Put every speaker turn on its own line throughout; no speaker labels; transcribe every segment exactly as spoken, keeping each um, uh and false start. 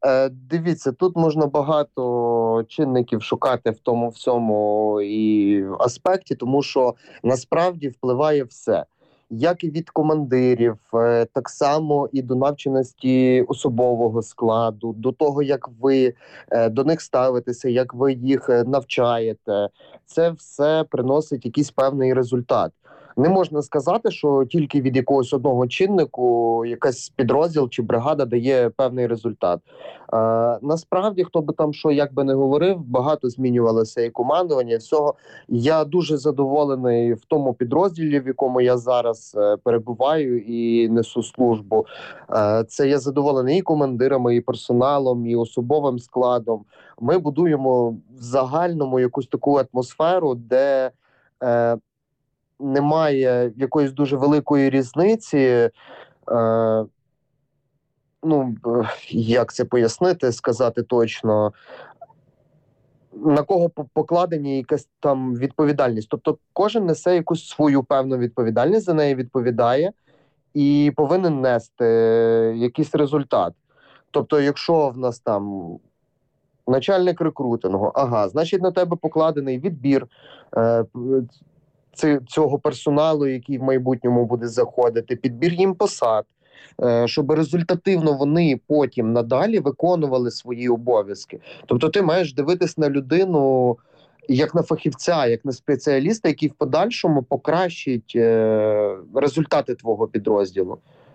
Е, дивіться, тут можна багато чинників шукати в тому всьому і аспекті, тому що насправді впливає все. Як і від командирів, е, так само і до навченості особового складу, до того, як ви е, до них ставитеся, як ви їх е, навчаєте. Це все приносить якийсь певний результат. Не можна сказати, що тільки від якогось одного чиннику якась підрозділ чи бригада дає певний результат. Е, насправді, хто би там що як би не говорив, багато змінювалося і командування, і всього. Я дуже задоволений в тому підрозділі, в якому я зараз е, перебуваю і несу службу. Е, це я задоволений і командирами, і персоналом, і особовим складом. Ми будуємо в загальному якусь таку атмосферу, де е, немає якоїсь дуже великої різниці. Е, ну, як це пояснити, сказати точно, на кого покладені якась там відповідальність. Тобто кожен несе якусь свою певну відповідальність, за неї відповідає і повинен нести якийсь результат. Тобто, якщо в нас там начальник рекрутингу, ага, значить на тебе покладений відбір е, цього персоналу, який в майбутньому буде заходити, підбір їм посад, щоб результативно вони потім надалі виконували свої обов'язки. Тобто ти маєш дивитись на людину як на фахівця, як на спеціаліста, який в подальшому покращить результати твого підрозділу.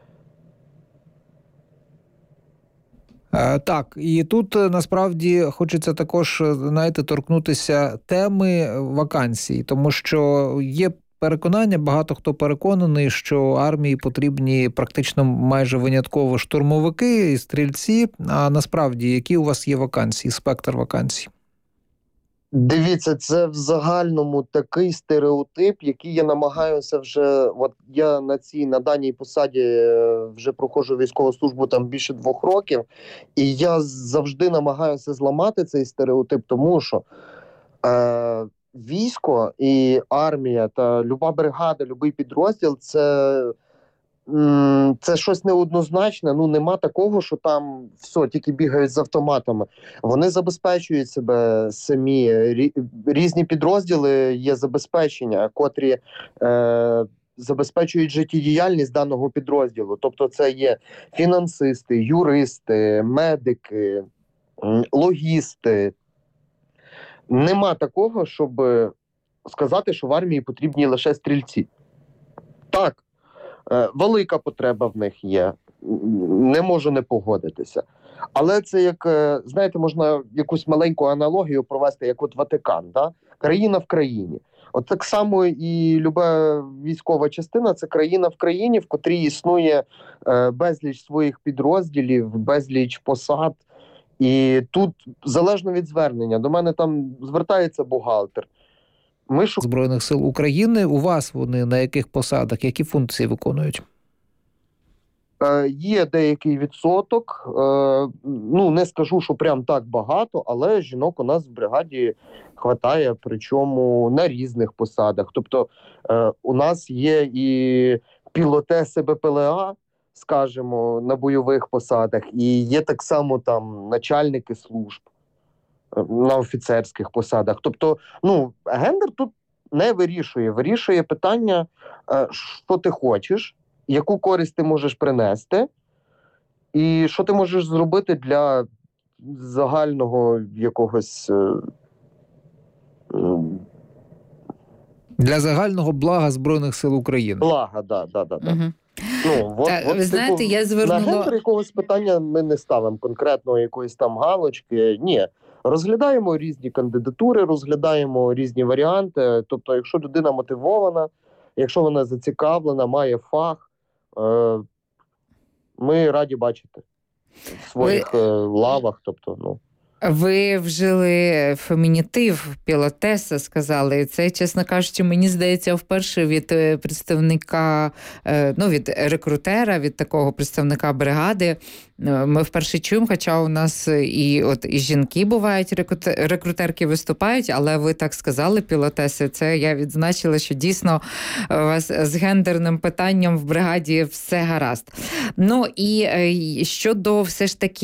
Так, і тут насправді хочеться також, знаєте, торкнутися теми вакансій, тому що є переконання, багато хто переконаний, що армії потрібні практично майже винятково штурмовики і стрільці, а насправді які у вас є вакансії, спектр вакансій?
Дивіться, це в загальному такий стереотип, який я намагаюся вже, от я на цій, на даній посаді вже проходжу військову службу там більше двох років, і я завжди намагаюся зламати цей стереотип, тому що е, військо і армія та люба бригада, любий підрозділ – це... Це щось неоднозначне, ну нема такого, що там все, тільки бігають з автоматами. Вони забезпечують себе самі. Різні підрозділи є забезпечення, котрі е, забезпечують життєдіяльність даного підрозділу. Тобто це є фінансисти, юристи, медики, логісти. Нема такого, щоб сказати, що в армії потрібні лише стрільці. Так. Велика потреба в них є, не можу не погодитися. Але це як, знаєте, можна якусь маленьку аналогію провести, як от Ватикан, да? Країна в країні. От так само і люба військова частина – це країна в країні, в котрій існує безліч своїх підрозділів, безліч посад. І тут, залежно від звернення, до мене там звертається бухгалтер. Ми шук...
Збройних сил України, у вас вони на яких посадах, які функції виконують?
Е, є деякий відсоток, е, ну не скажу, що прям так багато, але жінок у нас в бригаді хватає, причому на різних посадах. Тобто е, у нас є і пілотеси БПЛА, скажімо, на бойових посадах, і є так само там начальники служб на офіцерських посадах. Тобто, ну, гендер тут не вирішує. Вирішує питання, що ти хочеш, яку користь ти можеш принести, і що ти можеш зробити для загального якогось...
Для загального блага Збройних сил України.
Блага, да, да, да, да.
Угу.
Ну, от,
так,
от,
ви знаєте,
типу,
я звернула...
На гендер якогось питання ми не ставимо конкретно якоїсь там галочки. Ні. Розглядаємо різні кандидатури, розглядаємо різні варіанти. Тобто, якщо людина мотивована, якщо вона зацікавлена, має фах, е- ми раді бачити в своїх ви... лавах. Тобто, ну.
Ви вжили фемінітив пілотеса, сказали. Це, чесно кажучи, мені здається, вперше від представника, ну, від рекрутера, від такого представника бригади. Ми вперше чуємо, хоча у нас і от і жінки бувають, рекрутерки виступають, але ви так сказали, пілотеси, це я відзначила, що дійсно у вас з гендерним питанням в бригаді все гаразд. Ну і щодо все ж таки